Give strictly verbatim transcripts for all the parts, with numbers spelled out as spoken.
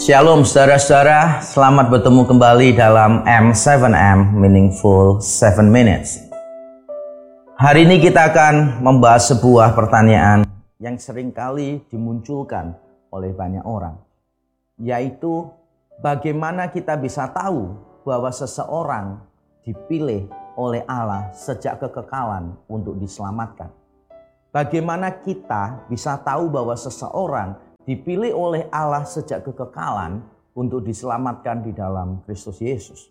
Shalom saudara-saudara, selamat bertemu kembali dalam M tujuh M Meaningful tujuh Minutes. Hari ini kita akan membahas sebuah pertanyaan yang seringkali dimunculkan oleh banyak orang, yaitu bagaimana kita bisa tahu bahwa seseorang dipilih oleh Allah sejak kekekalan untuk diselamatkan. Bagaimana kita bisa tahu bahwa seseorang dipilih oleh Allah sejak kekekalan untuk diselamatkan di dalam Kristus Yesus?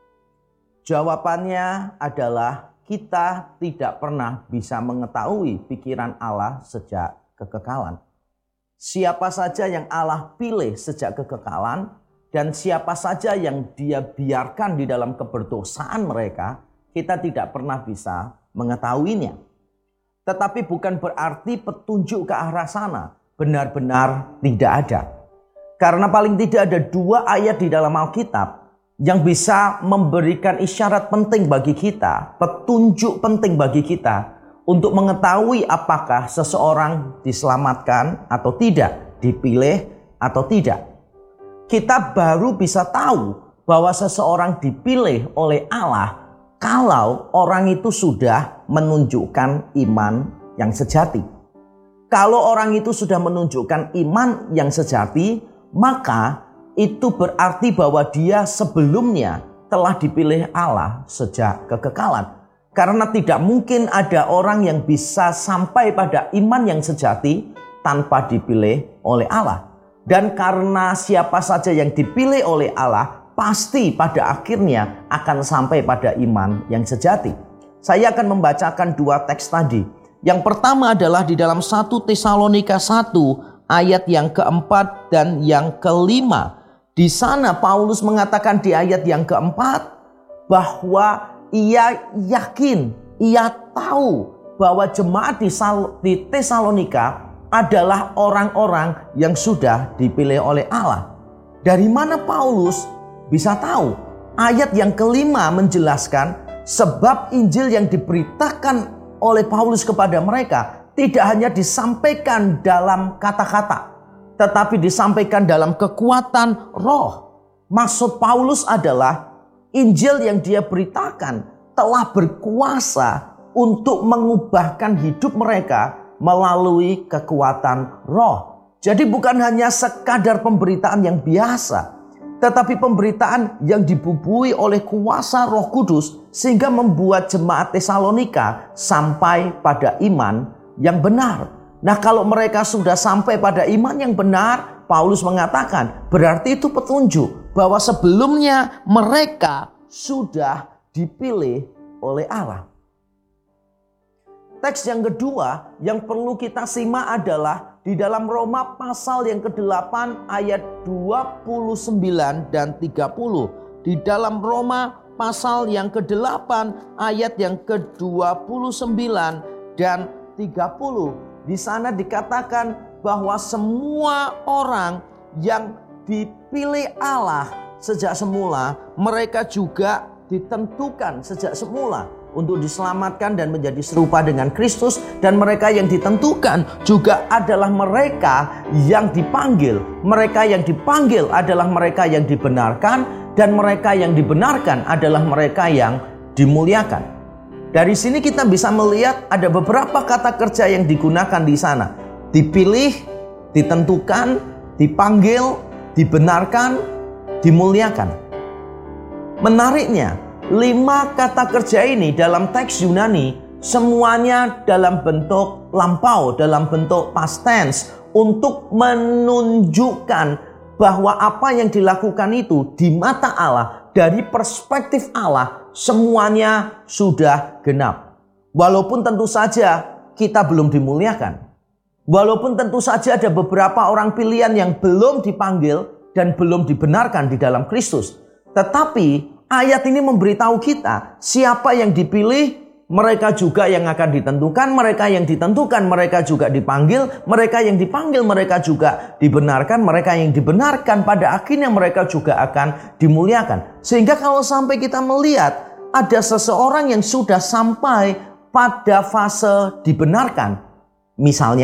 Jawabannya adalah kita tidak pernah bisa mengetahui pikiran Allah sejak kekekalan. Siapa saja yang Allah pilih sejak kekekalan dan siapa saja yang Dia biarkan di dalam keberdosaan mereka, kita tidak pernah bisa mengetahuinya. Tetapi bukan berarti petunjuk ke arah sana benar-benar tidak ada. Karena paling tidak ada dua ayat di dalam Alkitab yang bisa memberikan isyarat penting bagi kita, petunjuk penting bagi kita untuk mengetahui apakah seseorang diselamatkan atau tidak, dipilih atau tidak. Kita baru bisa tahu bahwa seseorang dipilih oleh Allah kalau orang itu sudah menunjukkan iman yang sejati. Kalau orang itu sudah menunjukkan iman yang sejati, maka itu berarti bahwa dia sebelumnya telah dipilih Allah sejak kekekalan. Karena tidak mungkin ada orang yang bisa sampai pada iman yang sejati tanpa dipilih oleh Allah. Dan karena siapa saja yang dipilih oleh Allah, pasti pada akhirnya akan sampai pada iman yang sejati. Saya akan membacakan dua teks tadi. Yang pertama adalah di dalam satu Tesalonika satu ayat yang keempat dan yang kelima. Di sana Paulus mengatakan di ayat yang keempat bahwa ia yakin, ia tahu bahwa jemaat di, Sal- di Tesalonika adalah orang-orang yang sudah dipilih oleh Allah. Dari mana Paulus bisa tahu? Ayat yang kelima menjelaskan sebab Injil yang diberitakan oleh Paulus kepada mereka tidak hanya disampaikan dalam kata-kata, tetapi disampaikan dalam kekuatan roh. Maksud Paulus adalah Injil yang dia beritakan telah berkuasa untuk mengubahkan hidup mereka melalui kekuatan roh. Jadi bukan hanya sekadar pemberitaan yang biasa, tetapi pemberitaan yang dibubuhi oleh kuasa Roh Kudus sehingga membuat jemaat Tesalonika sampai pada iman yang benar. Nah, kalau mereka sudah sampai pada iman yang benar, Paulus mengatakan berarti itu petunjuk bahwa sebelumnya mereka sudah dipilih oleh Allah. Teks yang kedua yang perlu kita simak adalah di dalam Roma pasal yang kedelapan ayat dua puluh sembilan dan tiga puluh. Di dalam Roma pasal yang kedelapan ayat yang ke dua puluh sembilan dan tiga puluh. Di sana dikatakan bahwa semua orang yang dipilih Allah sejak semula, mereka juga ditentukan sejak semula untuk diselamatkan dan menjadi serupa dengan Kristus. Dan mereka yang ditentukan juga adalah mereka yang dipanggil. Mereka yang dipanggil adalah mereka yang dibenarkan. Dan mereka yang dibenarkan adalah mereka yang dimuliakan. Dari sini kita bisa melihat ada beberapa kata kerja yang digunakan di sana. Dipilih, ditentukan, dipanggil, dibenarkan, dimuliakan. Menariknya, lima kata kerja ini dalam teks Yunani semuanya dalam bentuk lampau, dalam bentuk past tense untuk menunjukkan bahwa apa yang dilakukan itu di mata Allah, dari perspektif Allah, semuanya sudah genap. Walaupun tentu saja kita belum dimuliakan. Walaupun tentu saja ada beberapa orang pilihan yang belum dipanggil dan belum dibenarkan di dalam Kristus. Tetapi ayat ini memberitahu kita siapa yang dipilih, mereka juga yang akan ditentukan, mereka yang ditentukan, mereka juga dipanggil, mereka yang dipanggil, mereka juga dibenarkan, mereka yang dibenarkan pada akhirnya mereka juga akan dimuliakan. Sehingga kalau sampai kita melihat ada seseorang yang sudah sampai pada fase dibenarkan, misalnya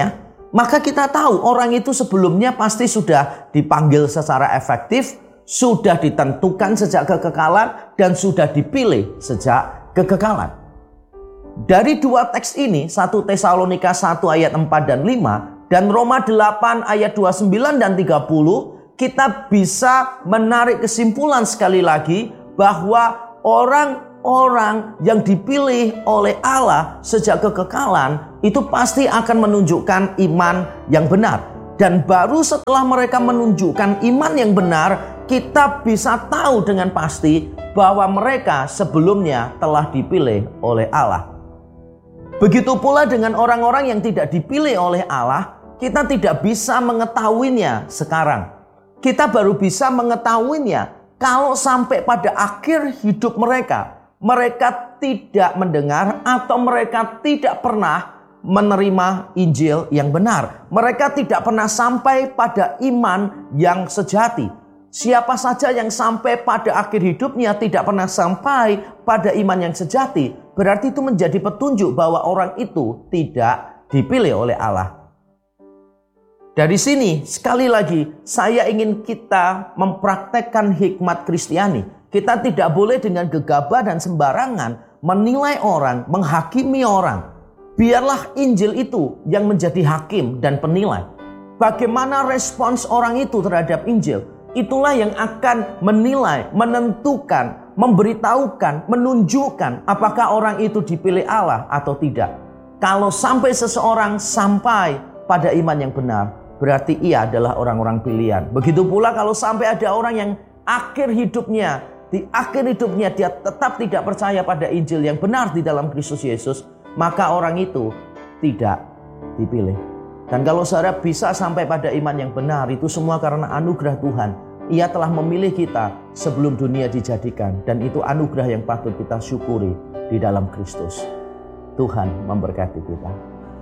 maka kita tahu orang itu sebelumnya pasti sudah dipanggil secara efektif, sudah ditentukan sejak kekekalan, dan sudah dipilih sejak kekekalan. Dari dua teks ini, satu Tesalonika satu ayat empat dan lima, dan Roma delapan ayat dua puluh sembilan dan tiga puluh, kita bisa menarik kesimpulan sekali lagi bahwa orang-orang yang dipilih oleh Allah sejak kekekalan itu pasti akan menunjukkan iman yang benar. Dan baru setelah mereka menunjukkan iman yang benar, kita bisa tahu dengan pasti bahwa mereka sebelumnya telah dipilih oleh Allah. Begitu pula dengan orang-orang yang tidak dipilih oleh Allah, kita tidak bisa mengetahuinya sekarang. Kita baru bisa mengetahuinya kalau sampai pada akhir hidup mereka, mereka tidak mendengar atau mereka tidak pernah menerima Injil yang benar. Mereka tidak pernah sampai pada iman yang sejati. Siapa saja yang sampai pada akhir hidupnya tidak pernah sampai pada iman yang sejati, berarti itu menjadi petunjuk bahwa orang itu tidak dipilih oleh Allah. Dari sini sekali lagi saya ingin kita mempraktekkan hikmat Kristiani. Kita tidak boleh dengan gegabah dan sembarangan menilai orang, menghakimi orang. Biarlah Injil itu yang menjadi hakim dan penilai. Bagaimana respons orang itu terhadap Injil, itulah yang akan menilai, menentukan, memberitahukan, menunjukkan apakah orang itu dipilih Allah atau tidak. Kalau sampai seseorang sampai pada iman yang benar, berarti ia adalah orang-orang pilihan. Begitu pula kalau sampai ada orang yang akhir hidupnya, di akhir hidupnya dia tetap tidak percaya pada Injil yang benar di dalam Kristus Yesus, maka orang itu tidak dipilih. Dan kalau saudara bisa sampai pada iman yang benar, itu semua karena anugerah Tuhan. Ia telah memilih kita sebelum dunia dijadikan, dan itu anugerah yang patut kita syukuri di dalam Kristus. Tuhan memberkati kita.